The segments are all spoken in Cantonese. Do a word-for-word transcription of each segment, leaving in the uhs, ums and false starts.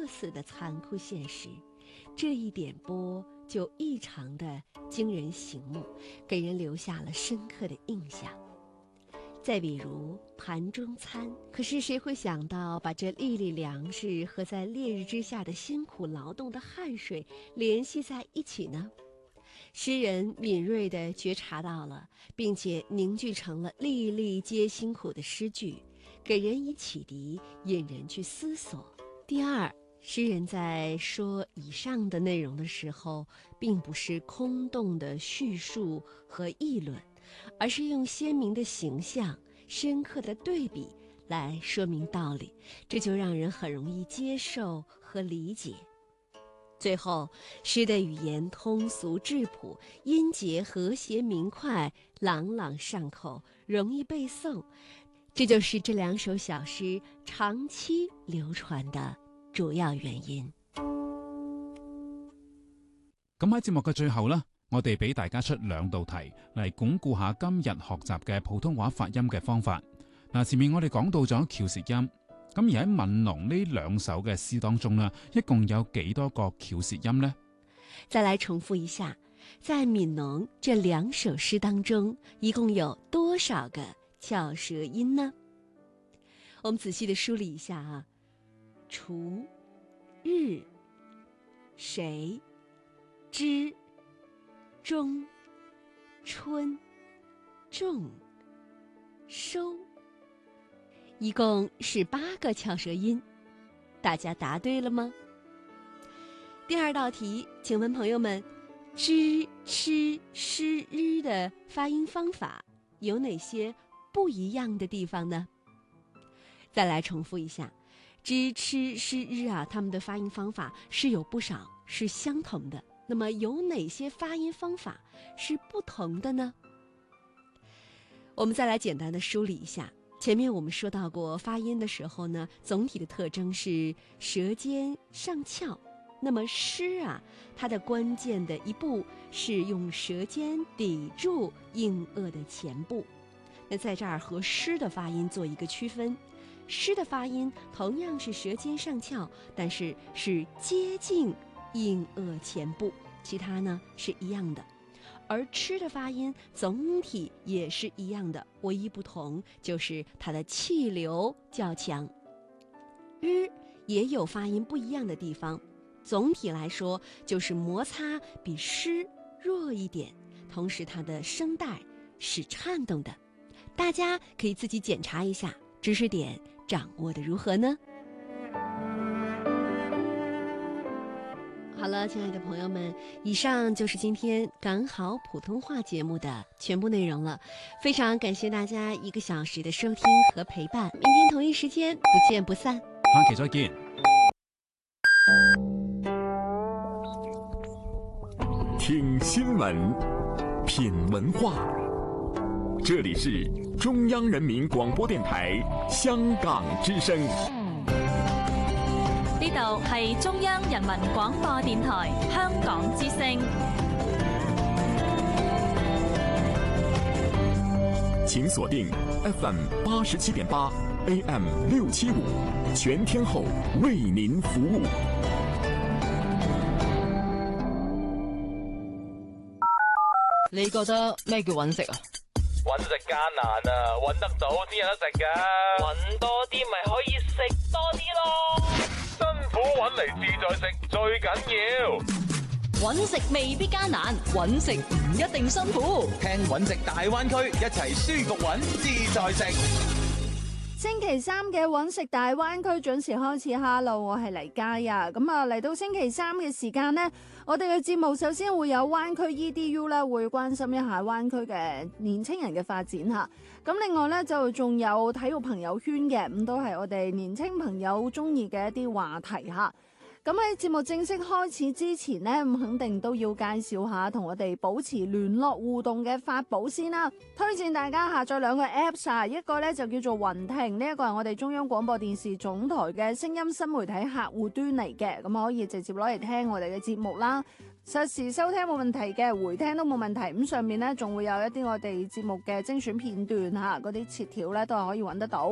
似的残酷现实，这一点拨就异常的惊人醒目，给人留下了深刻的印象。再比如盘中餐，可是谁会想到把这粒粒粮食和在烈日之下的辛苦劳动的汗水联系在一起呢？诗人敏锐地觉察到了，并且凝聚成了粒粒皆辛苦的诗句，给人以启迪，引人去思索。第二，诗人在说以上的内容的时候，并不是空洞的叙述和议论，而是用鲜明的形象、深刻的对比来说明道理，这就让人很容易接受和理解。最后，诗的语言通俗质朴，音节和谐明快，朗朗上口，容易背诵，这就是这兩首小詩長期流傳的主要原因。 咁喺節目嘅最後呢，我哋俾大家出兩道題嚟鞏固下今日學習嘅普通話發音嘅方法。嗱，前面我哋講到咗翹舌音，咁而喺憫農呢兩首嘅詩當中呢，一共有幾多個翹舌音呢？ 再來重複一下，在憫農這兩首詩當中，一共有多少個翹舌音呢？我們仔細地梳理一下啊，除、日、誰、知、中、春、仲、收，一共是八個翹舌音，大家答對了嗎？第二道題，請問朋友們，知、吃、詩、日的發音方法有哪些不一樣的地方呢？再來重複一下，知、吃、詩、日啊，他們的發音方法是有不少是相同的，那麼有哪些發音方法是不同的呢？我們再來簡單的梳理一下。前面我們說到過，發音的時候呢，總體的特徵是舌尖上翹。那麼詩啊，它的關鍵的一步是用舌尖抵住硬腭的前部。那在這兒和詩的發音做一個區分，詩的發音同樣是舌尖上翹，但是是接近硬腭前部，其他呢是一樣的。而吃的發音總體也是一樣的，唯一不同就是它的氣流較強。日也有發音不一樣的地方，總體來說就是摩擦比詩弱一點，同時它的聲帶是顫動的。大家可以自己檢查一下，知識點掌握得如何呢？好了，親愛的朋友們，以上就是今天港好普通話節目的全部內容了。非常感謝大家一個小時的收聽和陪伴，明天同一時間不見不散。 下期再見。 聽新聞，品文化，這裡是中央人民廣播電台香港之聲。 呢度係中央人民廣播電台香港之聲。 請鎖定 F M 八十七點八 A M 六七五，全天候為您服務。 你覺得咩叫揾食啊？ 揾食艱難啊，揾得到先有得食噶。揾多啲咪可以食多啲咯。辛苦揾嚟自在食最緊要。 揾食未必艱難，揾食唔一定辛苦。 聽揾食大灣區，一齊舒服揾自在食。 星期三嘅揾食大灣區準時開始。Hello， 我係黎嘉呀。咁啊，嚟到星期三嘅時間呢，我哋嘅節目首先會有灣區 E D U 咧，會關心一下灣區嘅年青人嘅發展吓。咁另外呢，就仲有體育朋友圈嘅，咁都係我哋年青朋友中意嘅一啲話題吓。咁喺節目正式開始之前呢，咁肯定都要介紹下同我哋保持聯絡互動嘅法寶先啦。推薦大家下載兩個 Apps 啊，一個呢就叫做雲聽，呢一個係我哋中央廣播電視總台嘅聲音新媒體客戶端嚟嘅，咁可以直接攞嚟聽我哋嘅節目啦。實時收聽冇問題嘅，回聽都冇問題。咁上面呢仲會有一啲我哋節目嘅精選片段吓，嗰啲切條呢都係可以揾得到。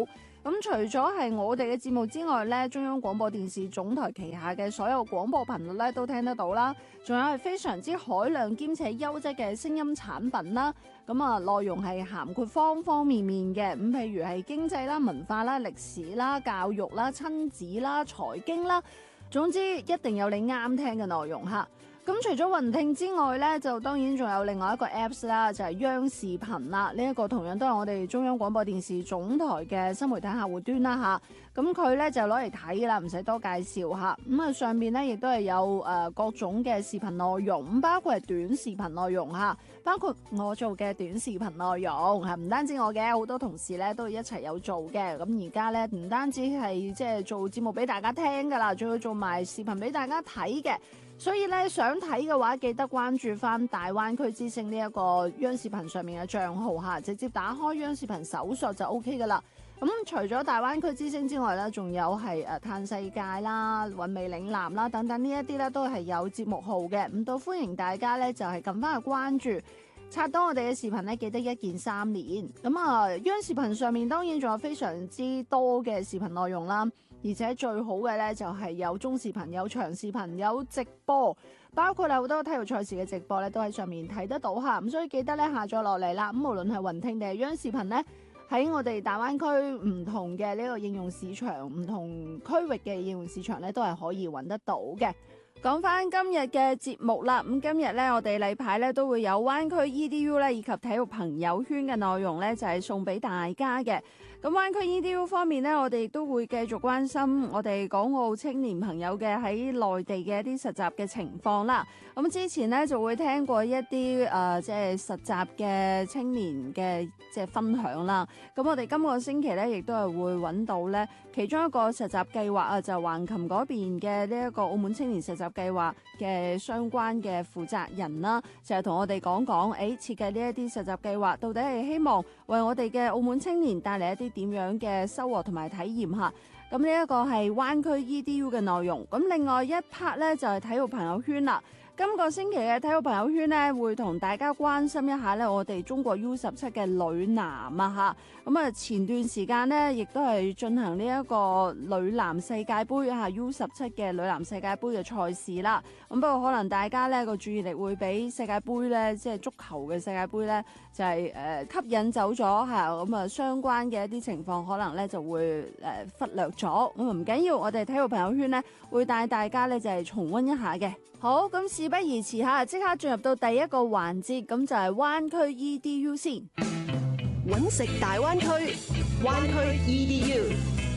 咁除咗係我哋嘅節目之外咧，中央廣播電視總台旗下嘅所有廣播頻率咧都聽得到啦。仲有係非常之海量兼且優質嘅聲音產品啦。咁啊，內容係涵括方方面面嘅。咁譬如係經濟啦、文化啦、歷史啦、教育啦、親子啦、財經啦，總之一定有你啱聽嘅內容嚇。咁除咗雲聽之外咧，就當然仲有另外一個 Apps 啦，就係央視頻啦。呢一個同樣都係我哋中央廣播電視總台嘅新媒體客戶端啦嚇。咁佢咧就攞嚟睇啦，唔使多介紹嚇。咁啊上邊咧亦都係有誒各種嘅視頻內容，咁包括係短視頻內容嚇，包括我做嘅短視頻內容係唔單止我嘅，好多同事咧都一齊有做嘅。咁而家咧唔單止係即係做節目俾大家聽㗎啦，仲要做埋視頻俾大家睇嘅。所以咧，想睇嘅話，記得關注翻大灣區之聲呢一個央視頻上面嘅帳號嚇，直接打開央視頻搜索就 O K 噶啦。咁、嗯、除咗大灣區之聲之外咧，仲有係誒嘆世界啦、韻味嶺南啦等等呢一啲咧，都係有節目號嘅。咁都歡迎大家咧，就係撳翻去關注。刷到我哋嘅視頻咧，記得一鍵三連。咁啊，央視頻上面當然仲有非常之多嘅視頻內容啦。而且最好嘅咧就係有中視頻、有長視頻、有直播，包括好多體育賽事嘅直播咧都喺上面睇得到嚇。咁所以記得咧下載落嚟啦。咁無論係雲聽定係央視頻咧，喺我哋大灣區唔同嘅呢個應用市場、唔同區域嘅應用市場咧，都係可以揾得到嘅。講翻今日嘅節目啦，咁今日咧我哋例牌咧都會有灣區 E D U 咧以及體育朋友圈嘅內容咧，就係送俾大家嘅。咁灣區 E D U 方面咧，我哋亦都會繼續關心我哋港澳青年朋友嘅喺內地嘅一啲實習嘅情況啦。咁之前咧就會聽過一啲誒即係實習嘅青年嘅即係分享啦。咁我哋今個星期咧亦都係會揾到咧其中一個實習計劃啊，就係橫琴嗰邊嘅呢一個澳門青年實習計劃嘅相關嘅負責人啦，就係同我哋講講誒設計呢一啲實習計劃到底係希望為我哋嘅澳門青年帶嚟一啲點樣嘅收穫同埋體驗嚇。咁呢一個係灣區 E D U 嘅內容。咁另外一 part 咧就係體育朋友圈啦。今個星期嘅體育朋友圈咧，會同大家關心一下咧，我哋中國 U 十七嘅女籃啊嚇。咁啊，前段時間呢，亦都係進行呢一個女籃世界盃啊 U 十七嘅女籃世界盃嘅賽事啦。咁不過可能大家咧個注意力會俾世界盃咧，即係足球嘅世界盃咧，就係誒吸引走咗嚇。咁啊，相關嘅一啲情況可能咧就會誒忽略咗。咁啊唔緊要，我哋體育朋友圈咧會帶大家咧就係重溫一下嘅。好，咁事不宜遲嚇，即刻進入到第一個環節，咁就係灣區 E D U 先。 揾食大灣區，灣區 E D U。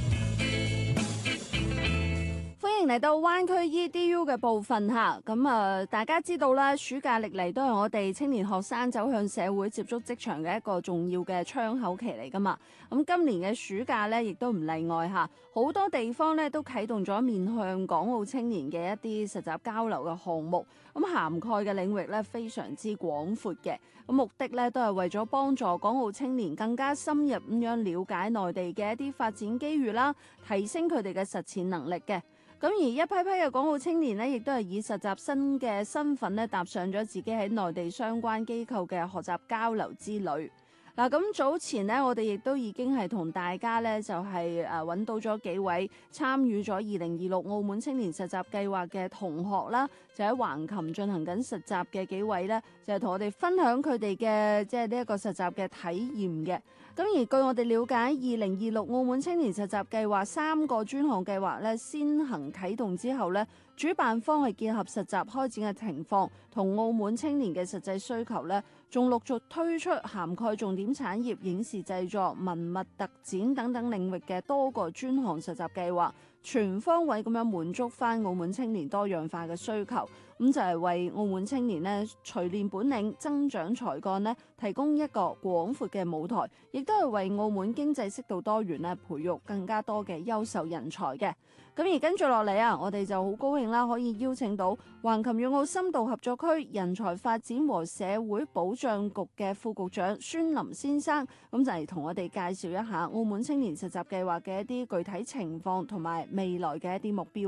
歡迎嚟到灣區 E D U 嘅部分嚇，咁啊大家知道啦，暑假歷嚟都係我哋青年學生走向社會、接觸職場嘅一個重要嘅窗口期嚟噶嘛。咁今年嘅暑假咧，亦都唔例外嚇，好多地方咧都啟動咗面向港澳青年嘅一啲實習交流嘅項目，咁涵蓋嘅領域咧非常之廣闊嘅，咁目的咧都係為咗幫助港澳青年更加深入咁樣了解內地嘅一啲發展機遇啦，提升佢哋嘅實踐能力嘅。咁而一批批嘅港澳青年呢，亦都係以實習生嘅身份咧，踏上咗自己喺內地相關機構嘅學習交流之旅。嗱，咁早前呢，我哋亦都已經係同大家咧，就係誒揾到咗幾位參與咗二零二六澳門青年實習計劃嘅同學啦，就喺橫琴進行緊實習嘅幾位咧，就係同我哋分享佢哋嘅即係呢一個實習嘅體驗嘅。咁而據我哋了解，二零二六澳門青年實習計劃三個專項計劃咧先行啟動之後咧，主辦方係結合實習開展嘅情況，同澳門青年嘅實際需求咧，仲陸續推出涵蓋重點產業、影視製作、文物特展等等領域嘅多個專項實習計劃，全方位咁樣滿足翻澳門青年多樣化嘅需求。咁就係為澳門青年咧錘煉本領、增長才幹咧提供一個廣闊嘅舞台，亦都係為澳門經濟適度多元咧培育更加多嘅優秀人才嘅。咁而跟住落嚟啊，我哋就好高興啦，可以邀請到橫琴粵澳深度合作區人才發展和社會保障局嘅副局長孫林先生，咁就嚟同我哋介紹一下澳門青年實習計劃嘅一啲具體情況同埋未來嘅一啲目標啊。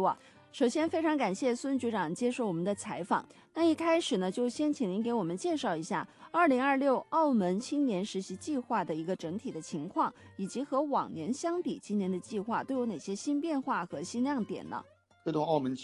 首先，非常感谢孙局长接受我们的采访。那一开始呢，就先请您给我们介绍一下二零二六澳门青年实习计划的一个整体的情况，以及和往年相比，今年的计划都有哪些新变化和新亮点呢？ 这段澳门